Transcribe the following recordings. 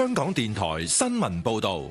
香港電台新聞報道。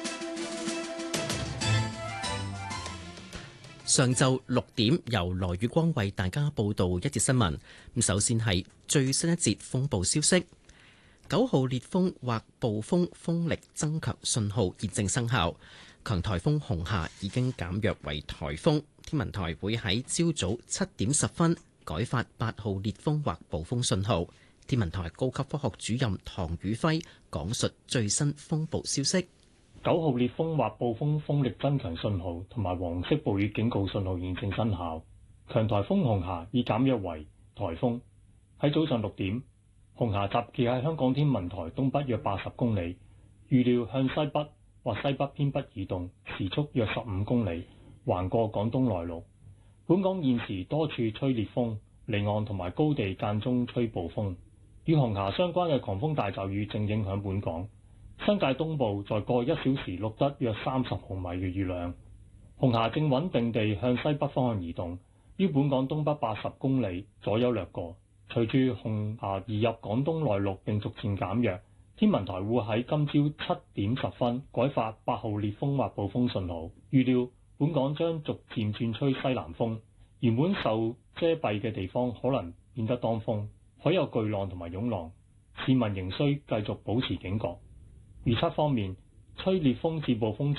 上晝6點，由羅宇光為大家報道一節新聞。咁首先係最新一節風暴消息：9號烈風或暴風風力增強信號現正生效，強颱風紅霞已經減弱為颱風。天文台會喺朝早7點10分改發8號烈風或暴風信號。天文台高級科學主任唐宇輝講述最新風暴消息。 9號烈風或暴風風力增強信號同埋黃色暴雨警告信號現正生效，強颱風紅霞已減弱為颱風。喺早上6點，紅霞集結喺香港天文台東北約80公里，預料向西北或西北偏北移動，時速約15公里，橫過廣東內陸。本港現時多處吹烈風，離岸同埋高地間中吹暴風。與紅霞相關嘅狂風大驟雨正影響本港。新界東部在過去1小時錄得約30毫米嘅雨量。紅霞正穩定地向西北方向移動，於本港東北80公里左右掠過。隨住紅霞移入廣東內陸並逐漸減弱，天文台會喺今朝7點10分改發8號烈風或暴風信號。預料本港將逐漸轉吹西南風，原本受遮蔽嘅地方可能變得當風，海有巨浪同埋湧浪，市民仍需繼續保持警覺。預測方面，吹烈風至暴風